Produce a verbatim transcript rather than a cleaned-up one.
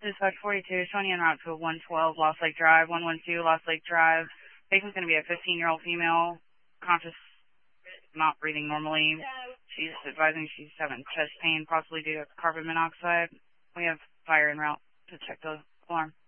Dispatch forty-two, showing you en route to one twelve Lost Lake Drive, one one two Lost Lake Drive. Patient's going to be a fifteen-year-old female, conscious, not breathing normally. She's advising she's having chest pain, possibly due to carbon monoxide. We have fire en route to check the alarm.